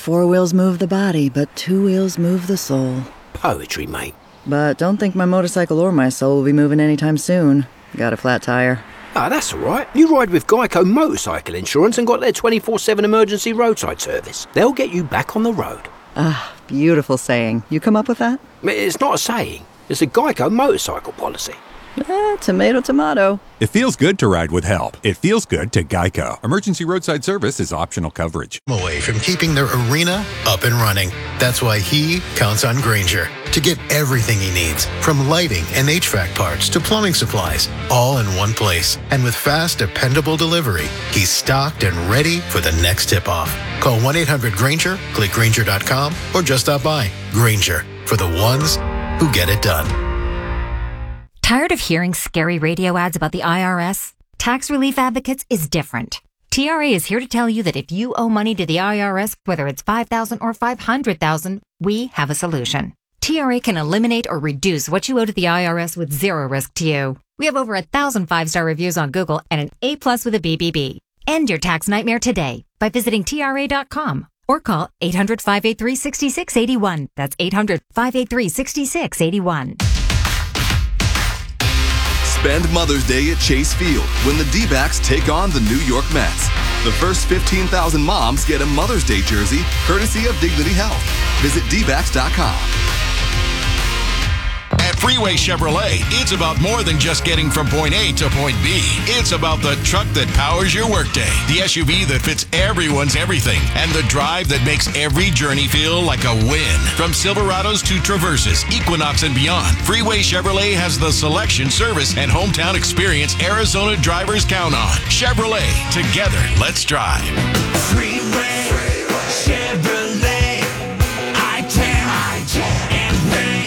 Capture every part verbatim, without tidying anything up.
four wheels move the body, but two wheels move the soul. Poetry, mate. But don't think my motorcycle or my soul will be moving anytime soon. Got a flat tire. Ah, that's all right. You ride with Geico Motorcycle Insurance and got their twenty-four seven emergency roadside service. They'll get you back on the road. Ah, beautiful saying. You come up with that? It's not a saying. It's a Geico motorcycle policy. Eh, tomato, tomato. It feels good to ride with help. It feels good to Geico. Emergency roadside service is optional coverage. Away from keeping their arena up and running. That's why he counts on Grainger to get everything he needs, from lighting and H V A C parts to plumbing supplies, all in one place. And with fast, dependable delivery, he's stocked and ready for the next tip-off. Call one eight hundred Grainger, click Grainger dot com, or just stop by. Grainger, for the ones who get it done. Tired of hearing scary radio ads about the I R S? Tax Relief Advocates is different. T R A is here to tell you that if you owe money to the I R S, whether it's five thousand dollars or five hundred thousand dollars, we have a solution. T R A can eliminate or reduce what you owe to the I R S with zero risk to you. We have over a thousand five-star reviews on Google and an A plus with a B B B. End your tax nightmare today by visiting T R A dot com or call eight hundred, five eight three, six six eight one. That's eight hundred, five eight three, six six eight one. Spend Mother's Day at Chase Field when the D-backs take on the New York Mets. The first fifteen thousand moms get a Mother's Day jersey courtesy of Dignity Health. Visit D backs dot com. At Freeway Chevrolet, it's about more than just getting from point A to point B. It's about the truck that powers your workday, the S U V that fits everyone's everything, and the drive that makes every journey feel like a win. From Silverados to Traverses, Equinox, and beyond, Freeway Chevrolet has the selection, service, and hometown experience Arizona drivers count on. Chevrolet, together, let's drive. Freeway Chevrolet, I ten, I ten, and pay.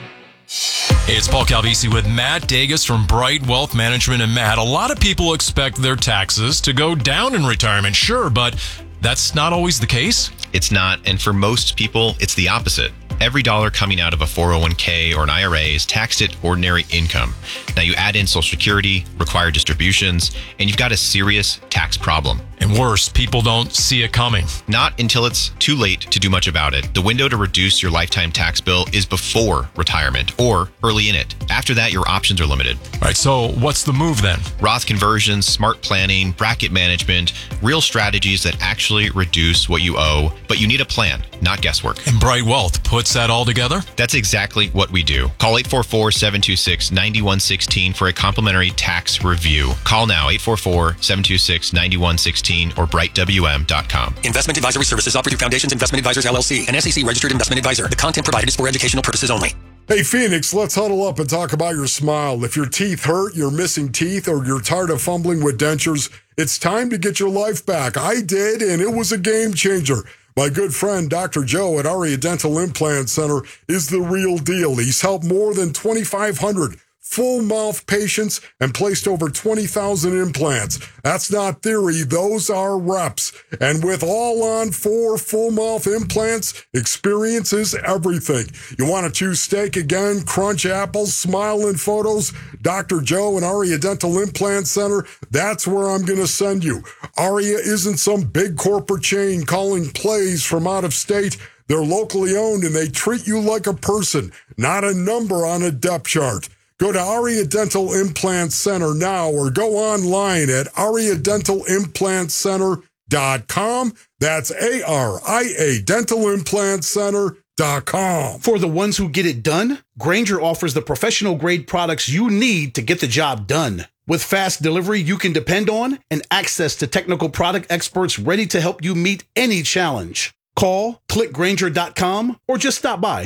Hey, it's Paul Calvisi with Matt Dagas from Bright Wealth Management. And Matt, a lot of people expect their taxes to go down in retirement, sure, but that's not always the case. It's not, and for most people, it's the opposite. Every dollar coming out of a four oh one k or an I R A is taxed at ordinary income. Now you add in Social Security, required distributions, and you've got a serious tax problem. And worse, people don't see it coming. Not until it's too late to do much about it. The window to reduce your lifetime tax bill is before retirement or early in it. After that, your options are limited. All right, so what's the move then? Roth conversions, smart planning, bracket management, real strategies that actually reduce what you owe, but you need a plan, not guesswork. And Bright Wealth puts that all together? That's exactly what we do. Call eight four four, seven two six, nine one one six for a complimentary tax review. Call now, eight four four, seven two six, nine one one six or bright w m dot com. Investment advisory services offered through Foundations Investment Advisors, L L C, an S E C registered investment advisor. The content provided is for educational purposes only. Hey, Phoenix, let's huddle up and talk about your smile. If your teeth hurt, you're missing teeth, or you're tired of fumbling with dentures, it's time to get your life back. I did, and it was a game changer. My good friend, Doctor Joe at Aria Dental Implant Center, is the real deal. He's helped more than twenty-five hundred full mouth patients and placed over twenty thousand implants. That's not theory, those are reps. And with all on four full mouth implants, experience is everything. You want to choose steak again, crunch apples, smile in photos? Doctor Joe and Aria Dental Implant Center, that's where I'm going to send you. Aria isn't some big corporate chain calling plays from out of state. They're locally owned and they treat you like a person, not a number on a depth chart. Go to Aria Dental Implant Center now or go online at aria dental implant center dot com. That's A R I A dental implant center dot com. For the ones who get it done, Grainger offers the professional-grade products you need to get the job done. With fast delivery you can depend on and access to technical product experts ready to help you meet any challenge. Call, click Grainger dot com, or just stop by.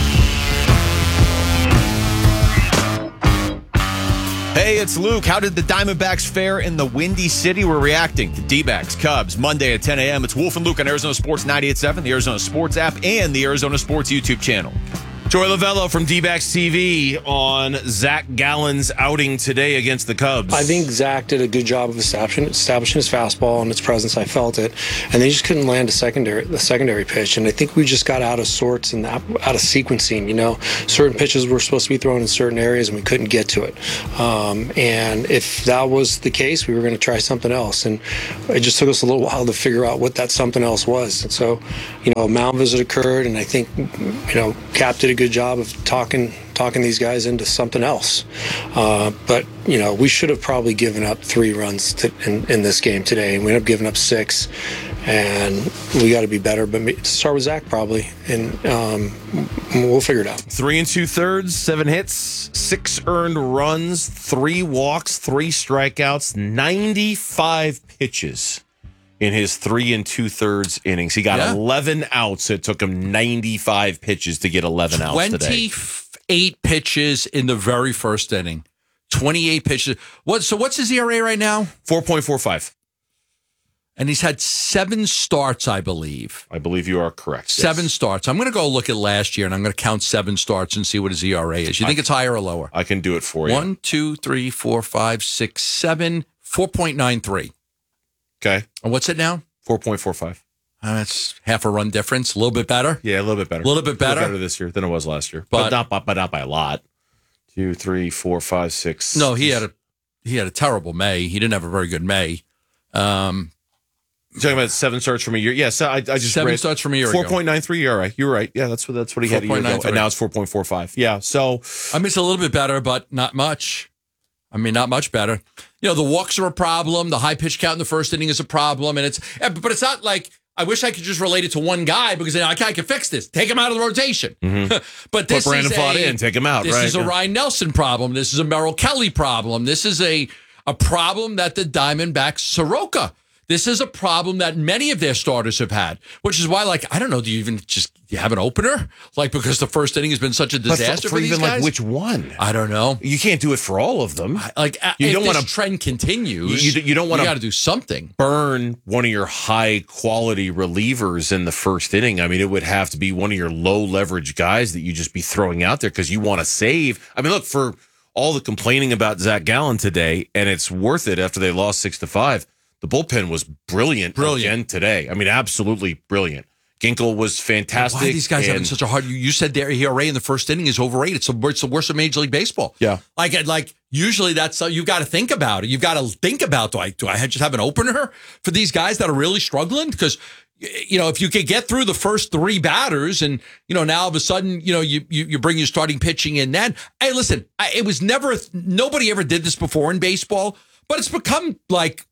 Hey, it's Luke. How did the Diamondbacks fare in the Windy City? We're reacting to D-backs, Cubs, Monday at ten a.m. It's Wolf and Luke on Arizona Sports ninety-eight point seven, the Arizona Sports app, and the Arizona Sports YouTube channel. Joey Lavello from D-Backs T V on Zach Gallen's outing today against the Cubs. I think Zach did a good job of establishing, establishing his fastball and its presence. I felt it, and they just couldn't land a secondary, the secondary pitch. And I think we just got out of sorts and out of sequencing. You know, certain pitches were supposed to be thrown in certain areas, and we couldn't get to it. Um, and if that was the case, we were going to try something else. And it just took us a little while to figure out what that something else was. And so, you know, a mound visit occurred, and I think, you know, Cap did a good job of talking talking these guys into something else. Uh, but, you know, we should have probably given up three runs to, in, in this game today. We ended up giving up six, and we got to be better. But me, start with Zach probably, and um, we'll figure it out. Three and two thirds, seven hits, six earned runs, three walks, three strikeouts, ninety-five pitches in his three and two thirds innings. He got Yeah. eleven outs. It took him ninety-five pitches to get eleven outs today. twenty-eight pitches in the very first inning. twenty-eight pitches. What? So what's his E R A right now? four point four five. And he's had seven starts, I believe. I believe you are correct. Seven yes. starts. I'm going to go look at last year, and I'm going to count seven starts and see what his E R A is. You think I, it's higher or lower? I can do it for you. One, two, three, four, five, six, seven, four point nine three. Okay. And what's it now? four point four five. Uh, that's half a run difference. A little bit better. Yeah, a little bit better. A little bit better. A little better this year than it was last year, but, But- not, by- but not by a lot. Two, three, four, five, six. No, he had a he had a terrible May. He didn't have a very good May. Um, You're talking about seven starts from a year. Yes, I, I just Seven read starts from a year ago. four point nine three E R A. You're right. Yeah, that's what that's what he had a year ago, and now it's four point four five. Yeah, so I mean, it's a little bit better, but not much. I mean, not much better. You know, the walks are a problem. The high pitch count in the first inning is a problem, and it's but it's not like I wish I could just relate it to one guy because then I can, I can fix this. Take him out of the rotation. But this Put Brandon is Pfaadt a, in, take him out. This right? is a Yeah. Ryan Nelson problem. This is a Merrill Kelly problem. This is a a problem that the Diamondbacks Soroka. This is a problem that many of their starters have had, which is why, like, I don't know, do you even just do you have an opener? Like, because the first inning has been such a But disaster for, for, for these even guys? like which one? I don't know. You can't do it for all of them. Like, You if don't this wanna- trend continues, You, you don't want you to got to do something. burn one of your high quality relievers in the first inning. I mean, it would have to be one of your low leverage guys that you just be throwing out there because you want to save. I mean, look, for all the complaining about Zach Gallen today, and it's worth it after they lost six to five. The bullpen was brilliant, Brilliant. again today. I mean, absolutely brilliant. Ginkel was fantastic. Why are these guys having and- such a hard? You, you said their E R A in the first inning is over eight. It's the, it's the worst of Major League Baseball. Yeah. Like, like usually that's uh, you've got to think about it. You've got to think about do I do I just have an opener for these guys that are really struggling? Because you know if you could get through the first three batters and you know now all of a sudden you know you you, you bring your starting pitching in. Then hey, listen, I, it was never nobody ever did this before in baseball, but it's become like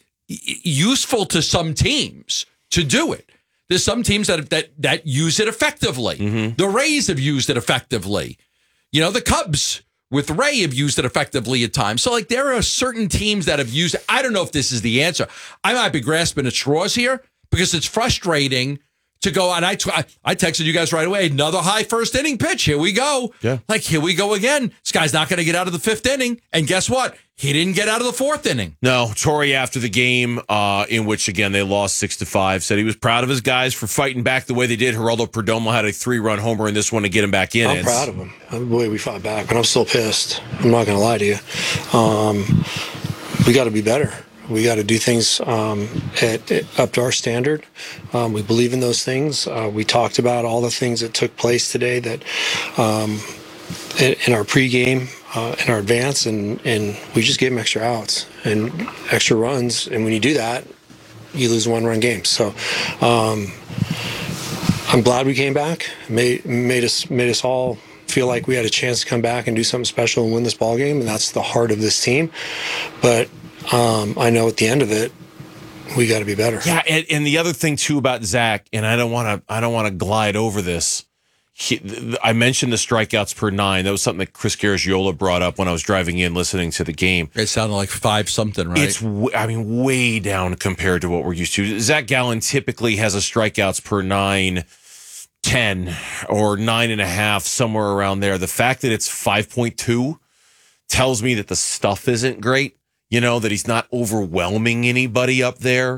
useful to some teams to do it. There's some teams that that that use it effectively. Mm-hmm. The Rays have used it effectively. You know, the Cubs with Ray have used it effectively at times. So, like, there are certain teams that have used it. I don't know if this is the answer. I might be grasping at straws here because it's frustrating to go. And I, I texted you guys right away. Another high first inning pitch. Here we go. Yeah. Like, here we go again. This guy's not going to get out of the fifth inning. And guess what? He didn't get out of the fourth inning. No, Torrey after the game, uh, in which again they lost six to five, said he was proud of his guys for fighting back the way they did. Geraldo Perdomo had a three-run homer in this one to get him back in. I'm It's- proud of him. The way we fought back, but I'm still pissed. I'm not going to lie to you. Um, we got to be better. We got to do things um, at, at, up to our standard. Um, we believe in those things. Uh, we talked about all the things that took place today that um, in, in our pregame, uh, in our advance, and, and we just gave them extra outs and extra runs. And when you do that, you lose one-run games. So um, I'm glad we came back. Made made us made us all feel like we had a chance to come back and do something special and win this ball game. And that's the heart of this team. But um, I know at the end of it, we got to be better. Yeah, and, and the other thing too about Zach, and I don't want to, I don't want to glide over this. He, th- I mentioned the strikeouts per nine. That was something that Chris Garagiola brought up when I was driving in, listening to the game. It sounded like five something, right? It's, w- I mean, way down compared to what we're used to. Zach Gallen typically has a strikeouts per nine, ten or nine and a half, somewhere around there. The fact that it's five point two tells me that the stuff isn't great. You know, that he's not overwhelming anybody up there.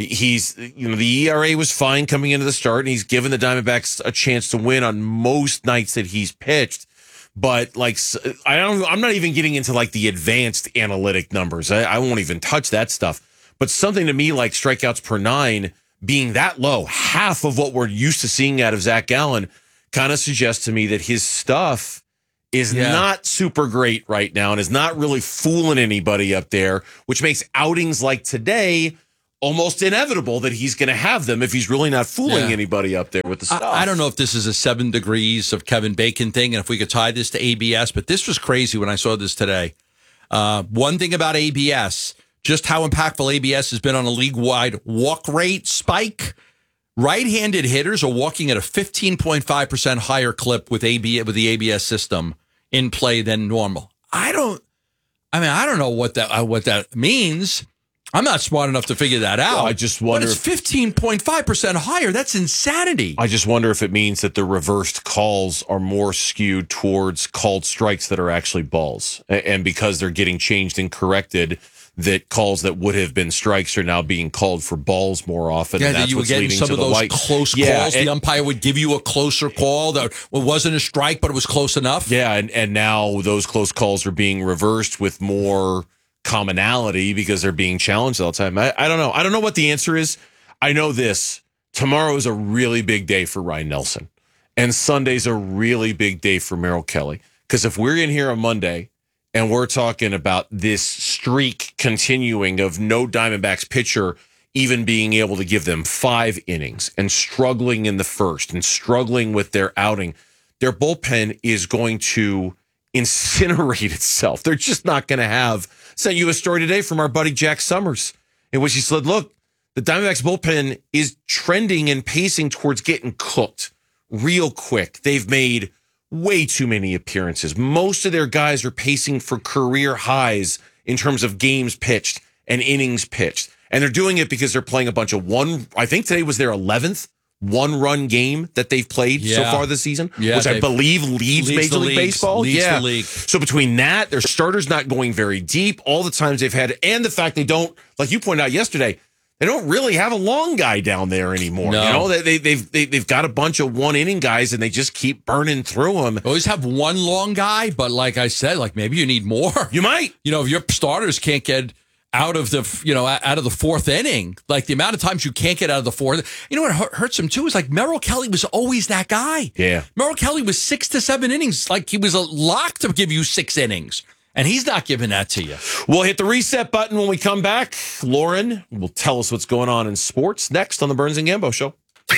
He's, you know, the E R A was fine coming into the start, and he's given the Diamondbacks a chance to win on most nights that he's pitched. But like, I don't, I'm not even getting into like the advanced analytic numbers. I, I won't even touch that stuff. But something to me like strikeouts per nine being that low, half of what we're used to seeing out of Zach Gallen, kind of suggests to me that his stuff is Yeah. not super great right now and is not really fooling anybody up there, which makes outings like today almost inevitable that he's going to have them if he's really not fooling Yeah. anybody up there with the stuff. I, I don't know if this is a seven degrees of Kevin Bacon thing and if we could tie this to A B S, but this was crazy when I saw this today. Uh, one thing about A B S, just how impactful A B S has been on a league-wide walk rate spike. Right-handed hitters are walking at a fifteen point five percent higher clip with A B with the A B S system in play than normal. I don't. I mean, I don't know what that uh, what that means. I'm not smart enough to figure that out. Well, I just wonder But it's fifteen point five percent higher. That's insanity. I just wonder if it means that the reversed calls are more skewed towards called strikes that are actually balls. A- And because they're getting changed and corrected, that calls that would have been strikes are now being called for balls more often. Yeah, and that that's you were what's getting leading some to of the those white. close Yeah, calls. and- The umpire would give you a closer call that wasn't a strike, but it was close enough. Yeah, and, and now those close calls are being reversed with more commonality because they're being challenged all the time. I, I don't know. I don't know what the answer is. I know this. Tomorrow is a really big day for Ryan Nelson. And Sunday's a really big day for Merrill Kelly. Because if we're in here on Monday and we're talking about this streak continuing of no Diamondbacks pitcher even being able to give them five innings and struggling in the first and struggling with their outing, their bullpen is going to incinerate itself. They're just not going to have. Sent you a story today from our buddy Jack Summers in which he said, look, the Diamondbacks bullpen is trending and pacing towards getting cooked real quick. They've made way too many appearances. Most of their guys are pacing for career highs in terms of games pitched and innings pitched. And they're doing it because they're playing a bunch of one, I think today was their eleventh one-run game that they've played so Yeah. far this season, Yeah, which I they've- believe leads, leads Major the League leagues, Baseball. leads yeah. the league. So between that, their starters not going very deep, all the times they've had, and the fact they don't, like you pointed out yesterday, they don't really have a long guy down there anymore. No. You know, they, they, they've they, they've got a bunch of one-inning guys, and they just keep burning through them. Always have one long guy, but like I said, like maybe you need more. You might. You know, if your starters can't get out of the, you know, out of the fourth inning, like the amount of times you can't get out of the fourth. You know what hurt- hurts him too is like Merrill Kelly was always that guy. Yeah. Merrill Kelly was six to seven innings. Like he was a lock to give you six innings. And he's not giving that to you. We'll hit the reset button when we come back. Lauren will tell us what's going on in sports next on the Burns and Gambo Show.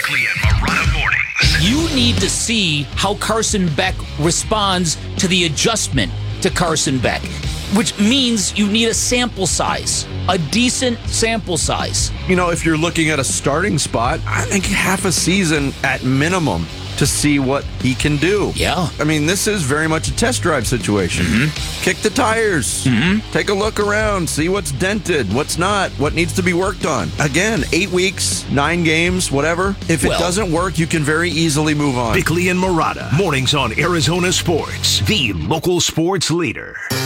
You need to see how Carson Beck responds to the adjustment to Carson Beck, which means you need a sample size, a decent sample size. You know, if you're looking at a starting spot, I think half a season at minimum to see what he can do. Yeah. I mean, this is very much a test drive situation. Mm-hmm. Kick the tires. Mm-hmm. Take a look around. See what's dented, what's not, what needs to be worked on. Again, eight weeks, nine games, whatever. If it Well- doesn't work, you can very easily move on. Bickley and Murata, mornings on Arizona Sports, the local sports leader.